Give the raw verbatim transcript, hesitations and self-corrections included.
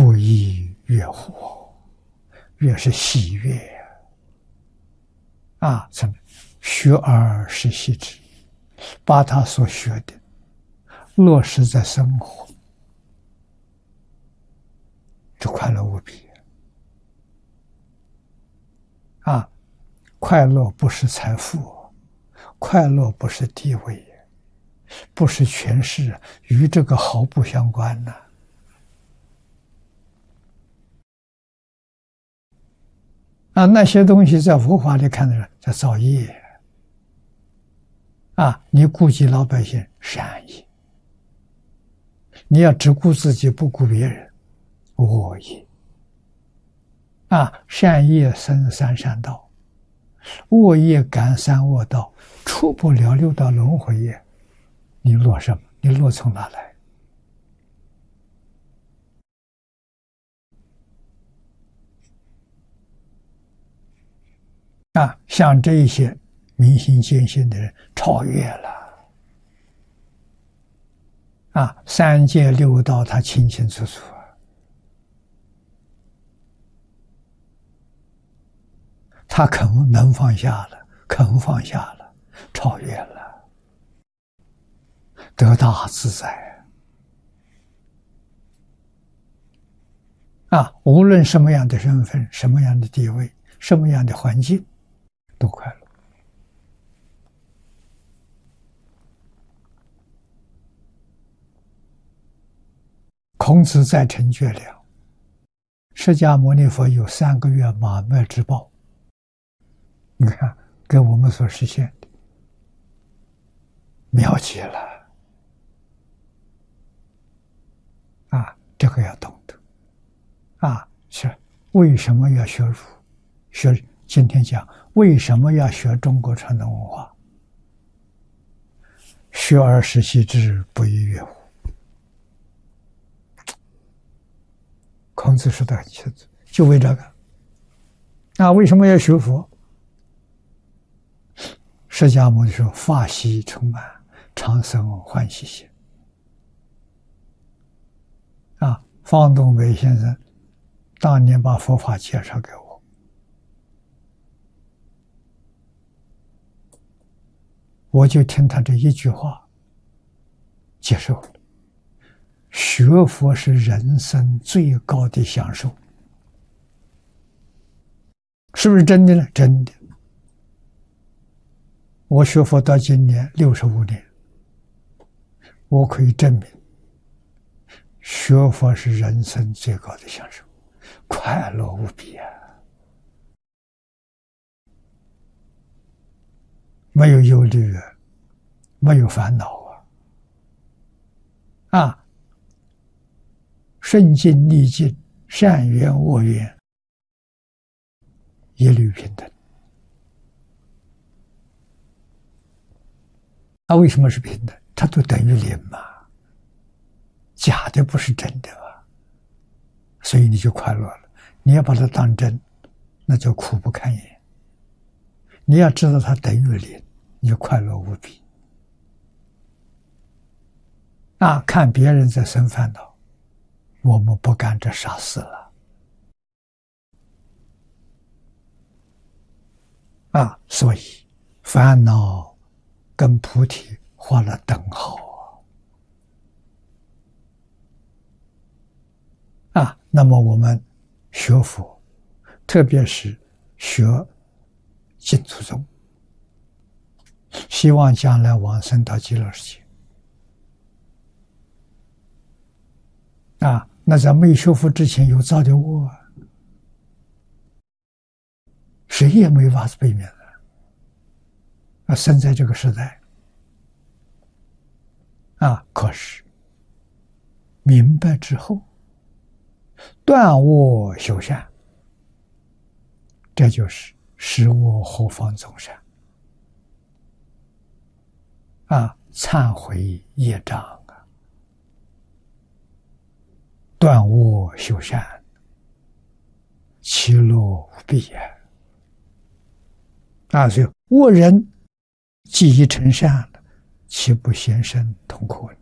不亦乐乎？乐是喜悦啊！怎么学而时习之，把他所学的落实在生活，这快乐无比啊！快乐不是财富，快乐不是地位，不是权势，与这个毫不相关呢。啊，那些东西在佛法里看的人叫造业啊！你顾及老百姓善业，你要只顾自己不顾别人恶业啊！善业生三善道，恶业感三恶道，出不了六道轮回业，你落什么？你落从哪来？啊，像这一些明心见性的人超越了啊，三界六道他清清楚楚啊，他肯能放下了，肯放下了，超越了，得大自在啊！无论什么样的身份，什么样的地位，什么样的环境，都快乐。孔子在成绝了，释迦牟尼佛有三个月马麦之报，你看跟我们所实现的妙极了啊！这个要懂得啊！是为什么要学儒？学今天讲为什么要学中国传统文化？学而时习之，不亦乐乎？孔子说的很清楚，就为这个。那为什么要学佛？释迦牟尼说：“法喜充满，常生欢喜心。”啊，方东北先生当年把佛法介绍给我，我就听他这一句话接受了。学佛是人生最高的享受，是不是真的呢？真的。我学佛到今年六十五年，我可以证明，学佛是人生最高的享受，快乐无比啊！没有忧虑啊，没有烦恼啊，啊！顺境逆境，善缘恶缘，一律平等。那为什么是平等？它都等于零嘛，假的不是真的嘛，所以你就快乐了。你要把它当真，那就苦不堪言。你要知道它等于零，你就快乐无比。啊，看别人在生烦恼，我们不干这傻事了啊！所以烦恼跟菩提画了等号啊！啊，那么我们学佛，特别是学净土宗，希望将来往生到极乐世界啊！那在没修复之前有造的恶啊，谁也没法子避免的。啊，生在这个时代啊，可是明白之后，断恶修善，这就是使我何方众善啊！忏悔业障啊，断恶修善，其乐无比啊！啊，所以恶人既已成善了，岂不先生痛苦呢？